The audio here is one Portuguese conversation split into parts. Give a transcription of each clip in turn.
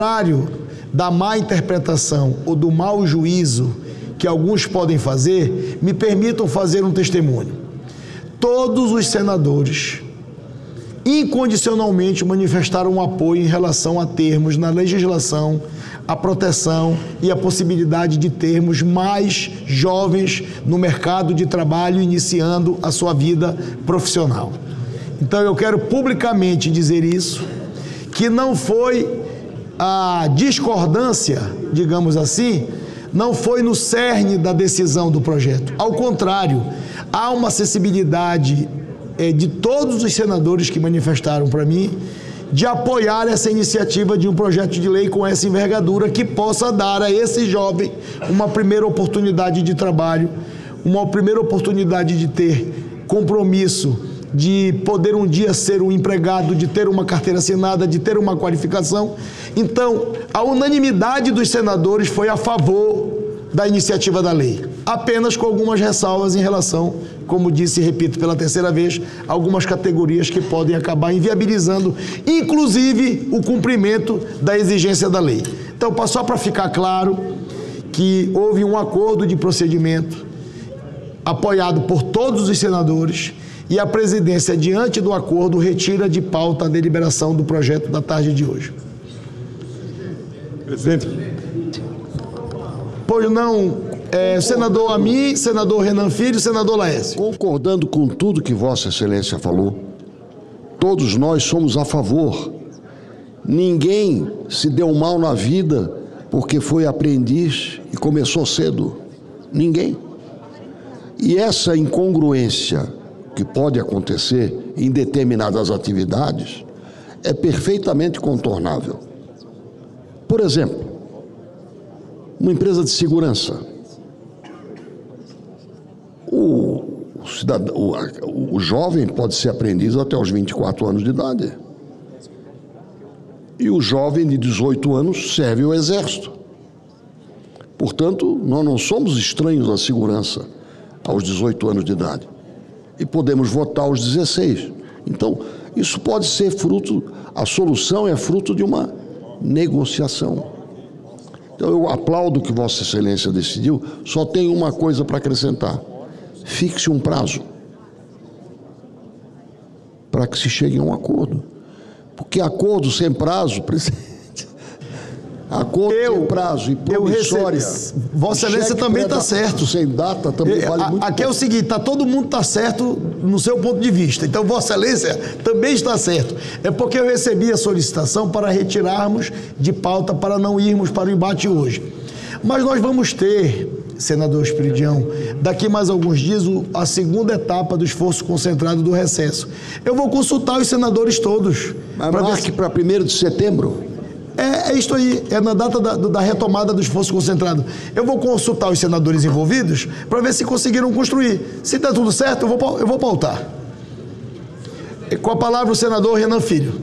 contrário da má interpretação ou do mau juízo que alguns podem fazer, me permitam fazer um testemunho. Todos os senadores incondicionalmente manifestaram um apoio em relação a termos na legislação a proteção e a possibilidade de termos mais jovens no mercado de trabalho iniciando a sua vida profissional. Então eu quero publicamente dizer isso, que não foi a discordância, digamos assim, não foi no cerne da decisão do projeto. Ao contrário, há uma acessibilidade de todos os senadores que manifestaram para mim de apoiar essa iniciativa de um projeto de lei com essa envergadura que possa dar a esse jovem uma primeira oportunidade de trabalho, uma primeira oportunidade de ter compromisso, de poder um dia ser um empregado, de ter uma carteira assinada, de ter uma qualificação. Então, a unanimidade dos senadores foi a favor da iniciativa da lei, apenas com algumas ressalvas em relação, como disse e repito pela terceira vez, algumas categorias que podem acabar inviabilizando, inclusive, o cumprimento da exigência da lei. Então, só para ficar claro que houve um acordo de procedimento apoiado por todos os senadores e a presidência, diante do acordo, retira de pauta a deliberação do projeto da tarde de hoje. Presidente. Pois não, senador Amin, senador Renan Filho, senador Laércio. Concordando com tudo que Vossa Excelência falou, todos nós somos a favor. Ninguém se deu mal na vida porque foi aprendiz e começou cedo. Ninguém. E essa incongruência que pode acontecer em determinadas atividades é perfeitamente contornável. Por exemplo, uma empresa de segurança. O jovem pode ser aprendiz até os 24 anos de idade. E o jovem de 18 anos serve o Exército. Portanto, nós não somos estranhos à segurança aos 18 anos de idade. E podemos votar aos 16. Então, isso pode ser fruto, a solução é fruto de uma negociação. Então, eu aplaudo o que Vossa Excelência decidiu, só tenho uma coisa para acrescentar. Fixe um prazo para que se chegue a um acordo. Porque acordo sem prazo, presidente, acordo sem prazo e promissória. Vossa Excelência também está certo. Sem data também vale muito. Aqui é o seguinte, todo mundo está certo no seu ponto de vista. Então, Vossa Excelência também está certo. É porque eu recebi a solicitação para retirarmos de pauta, para não irmos para o embate hoje. Mas nós vamos ter, senador Esperidião, daqui mais alguns dias, a segunda etapa do esforço concentrado do recesso. Eu vou consultar os senadores todos. Mas marque para 1º de setembro. É isto aí, é na data da retomada do esforço concentrado. Eu vou consultar os senadores envolvidos para ver se conseguiram construir. Se der tudo certo, eu vou pautar. Com a palavra o senador Renan Filho.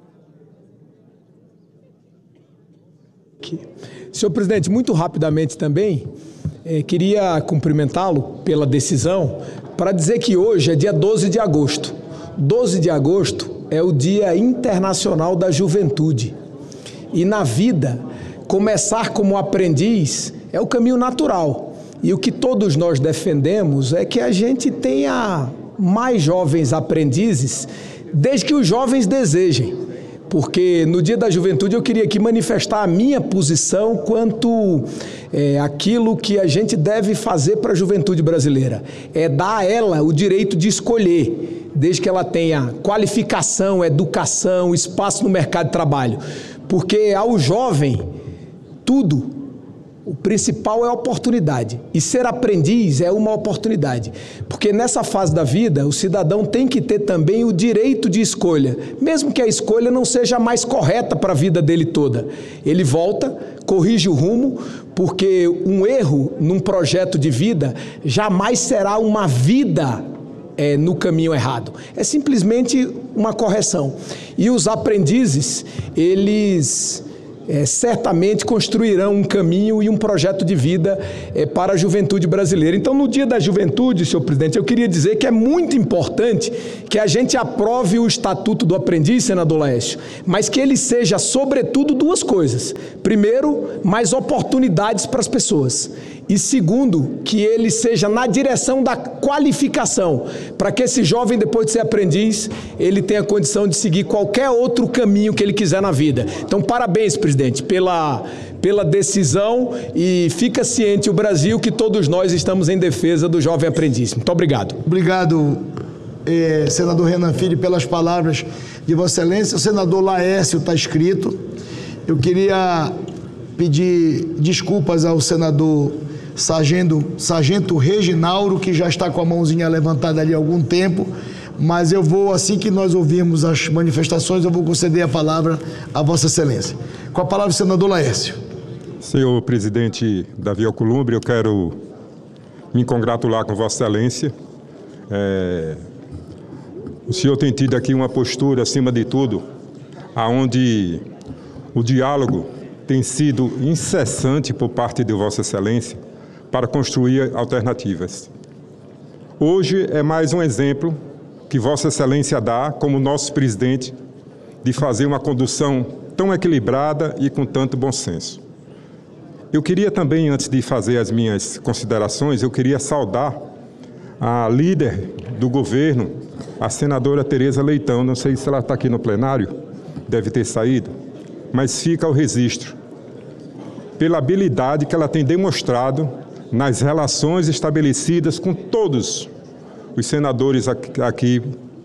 Senhor presidente, muito rapidamente também, queria cumprimentá-lo pela decisão para dizer que hoje é dia 12 de agosto. 12 de agosto é o Dia Internacional da Juventude. E na vida, começar como aprendiz é o caminho natural. E o que todos nós defendemos é que a gente tenha mais jovens aprendizes, desde que os jovens desejem. Porque no Dia da Juventude eu queria aqui manifestar a minha posição quanto aquilo que a gente deve fazer para a juventude brasileira. É dar a ela o direito de escolher, desde que ela tenha qualificação, educação, espaço no mercado de trabalho. Porque ao jovem, tudo, o principal é a oportunidade. E ser aprendiz é uma oportunidade. Porque nessa fase da vida, o cidadão tem que ter também o direito de escolha. Mesmo que a escolha não seja a mais correta para a vida dele toda. Ele volta, corrige o rumo, porque um erro num projeto de vida jamais será uma vida no caminho errado. É simplesmente uma correção. E os aprendizes, eles certamente construirão um caminho e um projeto de vida para a juventude brasileira. Então, no Dia da Juventude, senhor presidente, eu queria dizer que é muito importante que a gente aprove o Estatuto do Aprendiz, senador Laércio, mas que ele seja, sobretudo, duas coisas. Primeiro, mais oportunidades para as pessoas. E segundo, que ele seja na direção da qualificação, para que esse jovem, depois de ser aprendiz, ele tenha condição de seguir qualquer outro caminho que ele quiser na vida. Então, parabéns, presidente, pela decisão, e fica ciente o Brasil que todos nós estamos em defesa do jovem aprendiz. Muito obrigado. Obrigado, senador Renan Filho, pelas palavras de Vossa Excelência. O senador Laércio está escrito. Eu queria pedir desculpas ao senador Sargento Reginaldo, que já está com a mãozinha levantada ali há algum tempo, mas eu vou, assim que nós ouvirmos as manifestações, eu vou conceder a palavra a Vossa Excelência. Com a palavra, o senador Laércio. Senhor presidente Davi Alcolumbre, eu quero me congratular com Vossa Excelência. O senhor tem tido aqui uma postura, acima de tudo, aonde o diálogo tem sido incessante por parte de Vossa Excelência para construir alternativas. Hoje é mais um exemplo que Vossa Excelência dá, como nosso presidente, de fazer uma condução tão equilibrada e com tanto bom senso. Eu queria também, antes de fazer as minhas considerações, eu queria saudar a líder do governo, a senadora Tereza Leitão. Não sei se ela está aqui no plenário, deve ter saído, mas fica o registro pela habilidade que ela tem demonstrado nas relações estabelecidas com todos os senadores aqui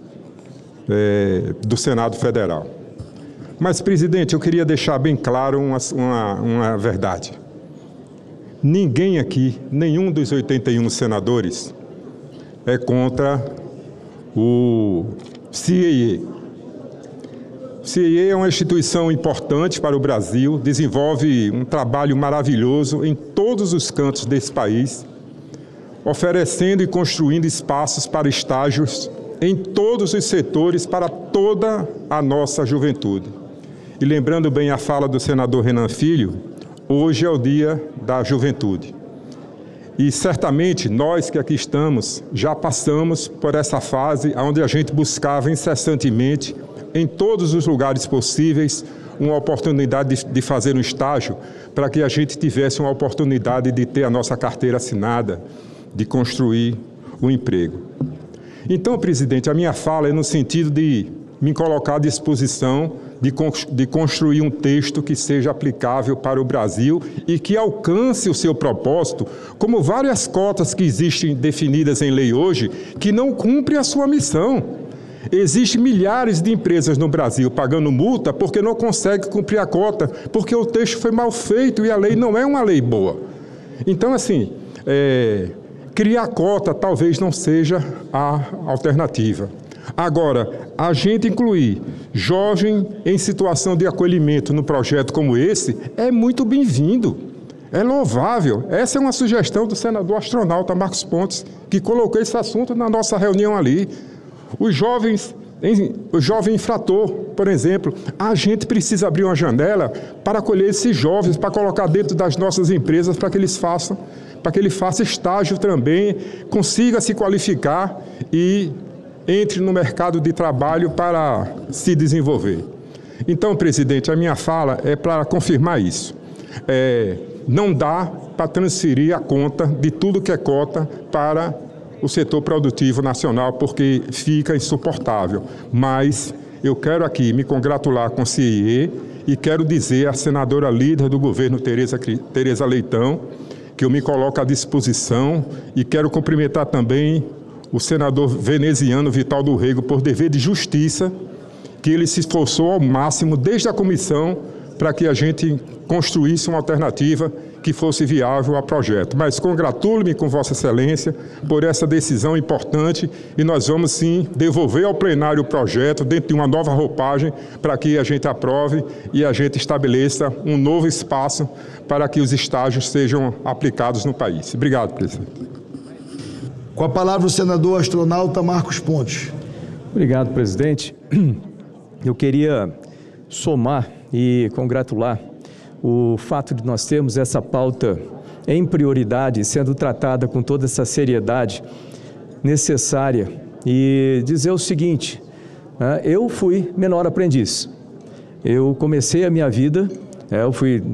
do Senado Federal. Mas, presidente, eu queria deixar bem claro uma verdade. Ninguém aqui, nenhum dos 81 senadores, é contra o CIEE. O CIEE é uma instituição importante para o Brasil, desenvolve um trabalho maravilhoso em todos os cantos desse país, oferecendo e construindo espaços para estágios em todos os setores para toda a nossa juventude. E lembrando bem a fala do senador Renan Filho, hoje é o Dia da Juventude. E certamente nós que aqui estamos já passamos por essa fase onde a gente buscava incessantemente, em todos os lugares possíveis, uma oportunidade de fazer um estágio para que a gente tivesse uma oportunidade de ter a nossa carteira assinada, de construir um emprego. Então, presidente, a minha fala é no sentido de me colocar à disposição de construir um texto que seja aplicável para o Brasil e que alcance o seu propósito, como várias cotas que existem definidas em lei hoje, que não cumprem a sua missão. Existem milhares de empresas no Brasil pagando multa porque não conseguem cumprir a cota, porque o texto foi mal feito e a lei não é uma lei boa. Então, assim, criar cota talvez não seja a alternativa. Agora, a gente incluir jovem em situação de acolhimento no projeto como esse é muito bem-vindo, é louvável. Essa é uma sugestão do senador astronauta Marcos Pontes, que colocou esse assunto na nossa reunião ali. O jovem infrator, por exemplo, a gente precisa abrir uma janela para acolher esses jovens, para colocar dentro das nossas empresas, para que ele faça estágio também, consiga se qualificar e entre no mercado de trabalho para se desenvolver. Então, presidente, a minha fala é para confirmar isso. Não dá para transferir a conta de tudo que é cota para o setor produtivo nacional, porque fica insuportável. Mas eu quero aqui me congratular com o CIE e quero dizer à senadora líder do governo, Tereza Leitão, que eu me coloco à disposição, e quero cumprimentar também o senador veneziano Vital do Rego por dever de justiça, que ele se esforçou ao máximo desde a comissão para que a gente construísse uma alternativa que fosse viável ao projeto. Mas congratulo-me com Vossa Excelência por essa decisão importante e nós vamos sim devolver ao plenário o projeto dentro de uma nova roupagem para que a gente aprove e a gente estabeleça um novo espaço para que os estágios sejam aplicados no país. Obrigado, presidente. Com a palavra o senador astronauta Marcos Pontes. Obrigado, presidente. Eu queria somar e congratular o fato de nós termos essa pauta em prioridade, sendo tratada com toda essa seriedade necessária, e dizer o seguinte: eu fui menor aprendiz. Eu comecei a minha vida, eu fui